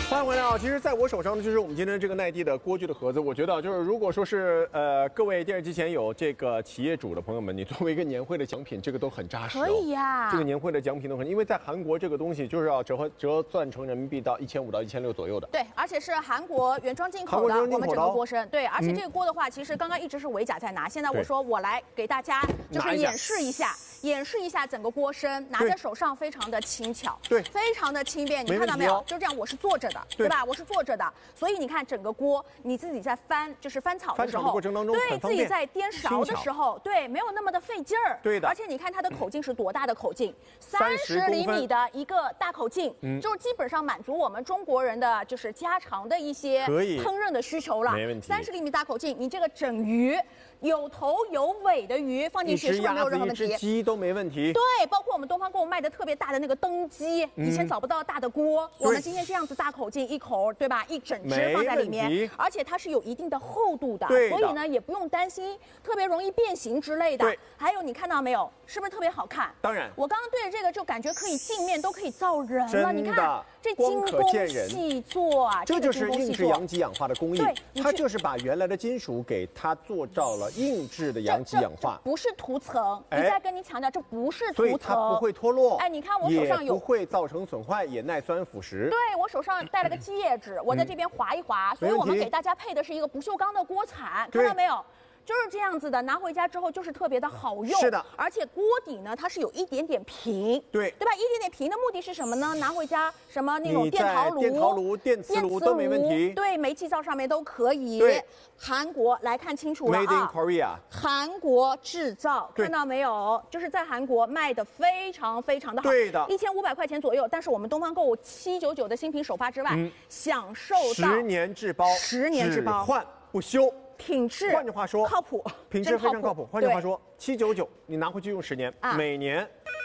欢迎回来啊！其实，在我手上呢，就是我们今天这个奈地的锅具的盒子。我觉得，就是如果说是各位电视机前有这个企业主的朋友们，你作为一个年会的奖品，这个都很扎实、哦。 可以呀、 这个年会的奖品都很，因为在韩国这个东西就是要折算成人民币到1500到1600左右的。 对，而且是韩国原装进口的，我们整个锅身。对，而且这个锅的话，其实刚刚一直是维甲在拿，现在我说我来给大家就是演示一下整个锅身，拿在手上非常的轻巧， 对， 非常的轻便。你看到没有？就这样，我是坐着的，对吧？我是坐着的，所以你看整个锅，你自己在翻草的时候， 过程当中对自己在颠勺的时候，对，没有那么的费劲儿。 对的。 而且你看它的口径是多大的口径？30厘米的一个大口径，就是基本上满足我们中国人的就是家常的一些烹饪的需求了。 没问题。 30厘米大口径，你这个整鱼有头有尾的鱼放进去是不是没有任何问题？ 一只鸡都没问题。 对，包括我们东方购物卖的特别大的那个灯鸡，以前找不到大的锅，我们今天这样子大口径一口，对吧？一整只放在里面，而且它是有一定的厚度的，所以呢也不用担心特别容易变形之类的。还有你看到没有，是不是特别好看？ 当然， 我刚刚对着这个就感觉可以镜面都可以造人了。你看这精工细作啊， 这就是硬质阳极氧化的工艺。它就是把原来的金属给它做到了硬质的阳极氧化， 不是涂层。一再跟您强调，这不是涂层， 所以它不会脱落。 哎，你看我手上有， 也不会造成损坏，也耐酸腐蚀。 对，我手上带了个戒指，我在这边划一划，所以我们给大家配的是一个不锈钢的锅铲，看到没有？就是这样子的，拿回家之后就是特别的好用。 是的， 而且锅底呢，它是有一点点平， 对吧？一点点平的目的是什么呢？拿回家什么那种电炉、电磁炉都没问题， 对，煤气灶上面都可以。 对， 韩国来看清楚了啊 ，Made in Korea， 韩国制造，看到没有？就是在韩国卖的非常非常的好， 对的 ，1500块钱左右。但是我们东方购物799的新品首发之外，享受到 10年质保，只换不修。 品质， 换句话说， 靠谱， 品质非常靠谱。换句话说，799你拿回去用10年，每年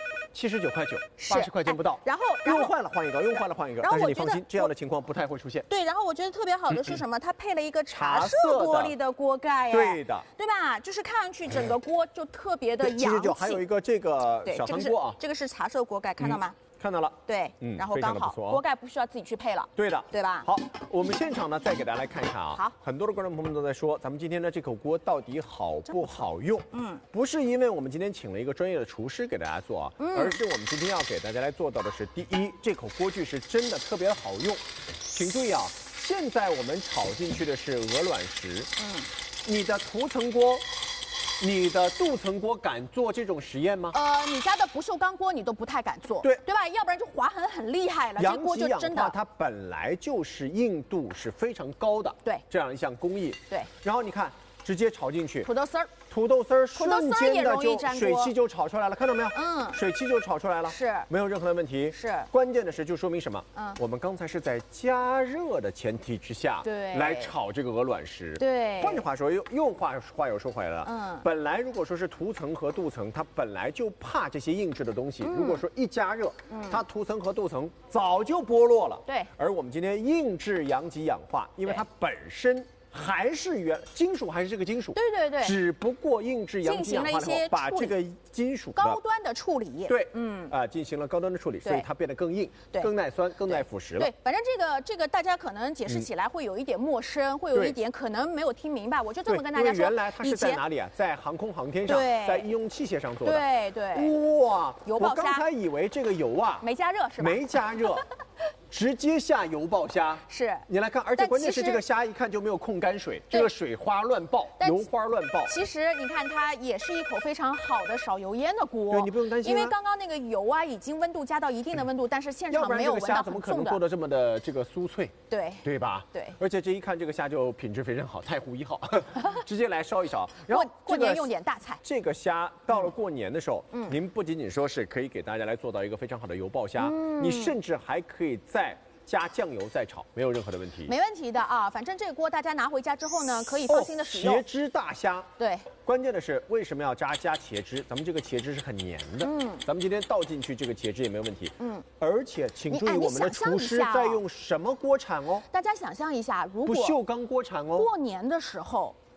79块9，80块钱不到。 然后用坏了换一个，用坏了换一个。但是你放心，这样的情况不太会出现。 对，然后我觉得特别好的是什么？它配了一个茶色玻璃的锅盖， 对的， 对吧？就是看上去整个锅就特别的洋气。 799还有一个这个小汤锅啊， 这个是茶色锅盖，看到吗？ 看到了， 对，然后刚好锅盖不需要自己去配了， 对的， 对吧？ 好，我们现场呢再给大家来看一看啊。 好， 很多的观众朋友们都在说，咱们今天的这口锅到底好不好用？不是因为我们今天请了一个专业的厨师给大家做啊，而是我们今天要给大家来做到的是，第一，这口锅具是真的特别的好用。请注意啊，现在我们炒进去的是鹅卵石，你的涂层锅。你的镀层锅敢做这种实验吗？ 你家的不锈钢锅你都不太敢做， 对吧？要不然就划痕很厉害了。 阳极氧化它本来就是硬度是非常高的， 对， 这样一项工艺， 对。 然后你看，直接炒进去， 土豆丝儿瞬间的就水汽就炒出来了，看到没有？水汽就炒出来了， 是没有任何的问题。 是关键的是，就说明什么？我们刚才是在加热的前提之下， 对， 来炒这个鹅卵石。 对， 换句话说，话又说回来了。本来如果说是涂层和镀层，它本来就怕这些硬质的东西。如果说一加热，它涂层和镀层早就剥落了。 对。 而我们今天硬质阳极氧化，因为它本身。还是金属，还是这个金属， 对， 只不过硬质阳极氧化后，把这个金属高端的处理， 对，进行了高端的处理，所以它变得更硬，更耐酸，更耐腐蚀了。 对，反正这个大家可能解释起来会有一点陌生，会有一点可能没有听明白，我就这么跟大家说。 原来它是在哪里啊？在航空航天上，在医用器械上做的。 对， 哇， 油爆虾， 我刚才以为这个油啊没加热是吧？ 没加热。直接下油爆虾， 是你来看，而且关键是这个虾一看就没有控干水，这个水花乱爆，油花乱爆。 其实你看，它也是一口非常好的少油烟的锅， 对你不用担心， 因为刚刚那个油啊已经温度加到一定的温度，但是现场没有闻到很重的。 要不然这个虾怎么可能做的这么的这个酥脆？对吧？ 对， 而且这一看这个虾就品质非常好，太湖1号，直接来烧一烧。然后过年用点大菜。 这个虾到了过年的时候，您不仅仅说是可以给大家来做到一个非常好的油爆虾，你甚至还可以再加酱油再炒，没有任何的问题。 没问题的啊，反正这个锅大家拿回家之后呢，可以放心的使用。 茄汁大虾， 对。 关键的是为什么要加茄汁？咱们这个茄汁是很黏的，咱们今天倒进去这个茄汁也没有问题，而且请注意我们的厨师在用什么锅铲哦？ 大家想象一下，如果不锈钢锅铲哦， 过年的时候。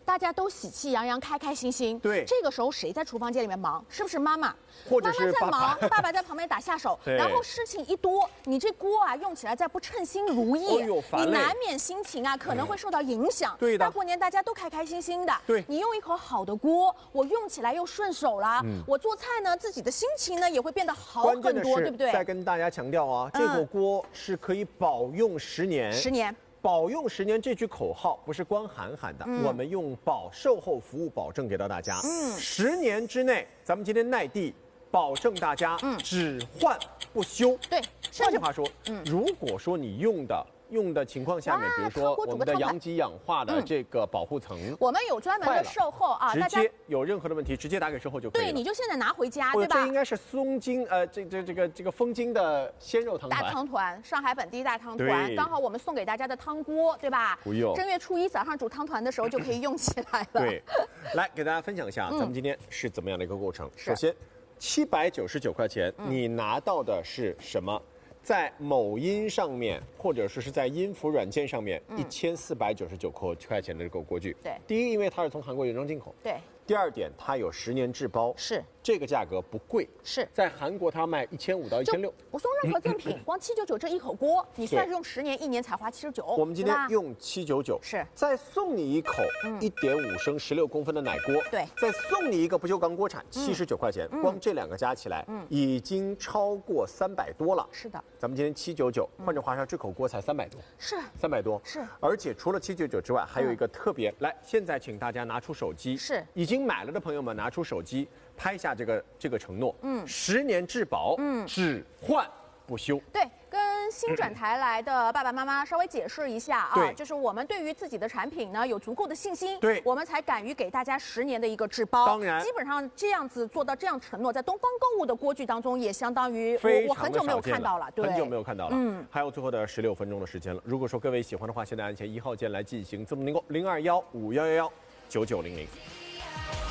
大家都喜气洋洋、开开心心。 对， 这个时候谁在厨房间里面忙？是不是妈妈？ 或者是妈妈在忙，爸爸在旁边打下手，然后事情一多，你这锅啊用起来再不称心如意，你难免心情啊可能会受到影响。 对的。 大过年大家都开开心心的， 对， 你用一口好的锅，我用起来又顺手了，我做菜呢自己的心情呢也会变得好很多，对不对？ 再跟大家强调啊，这口锅是可以保用10年。 10年。 保用10年这句口号不是光喊喊的，我们用售后服务保证给到大家。10年之内，咱们今天耐地保证大家只换不修。 对， 换句话说，如果说你用的情况下面，比如说我们的阳极氧化的这个保护层， 我们有专门的售后啊， 直接有任何的问题直接打给售后就可以了。 对，你就现在拿回家，对吧？ 这应该是松筋这个风筋的鲜肉汤团， 大汤团，上海本地大汤团，刚好我们送给大家的汤锅，对吧？ 不用， 正月初1早上煮汤团的时候就可以用起来了。 对，来给大家分享一下，咱们今天是怎么样的一个过程？首先，799块钱，你拿到的是什么？在某音上面，或者说是在音符软件上面，1499块钱的这个锅具。 对， 第一，因为它是从韩国原装进口。 对。 第二点，它有10年质包， 是这个价格不贵， 是在韩国它卖1500到1600。 不送任何赠品，光799这一口锅，你算是用10年1年才花79。 我们今天用799， 是再送你一口1.5升16公分的奶锅， 对， 再送你一个不锈钢锅铲，79块钱，光这2个加起来，已经超过300多了。 是的， 咱们今天799，换句话说，这口锅才300多， 是 300多， 是。 而且除了799之外，还有一个特别，来，现在请大家拿出手机， 是已经买了的朋友们拿出手机拍下这个承诺，10年质保，只换不修。 对，跟新转台来的爸爸妈妈稍微解释一下啊，就是我们对于自己的产品呢有足够的信心， 对， 我们才敢于给大家10年的一个质包。 当然， 基本上这样子做到这样承诺，在东方购物的锅具当中也相当于我很久没有看到了，对， 很久没有看到了。还有最后的16分钟的时间了。如果说各位喜欢的话，现在按前1号键来进行字幕订购，0215119900。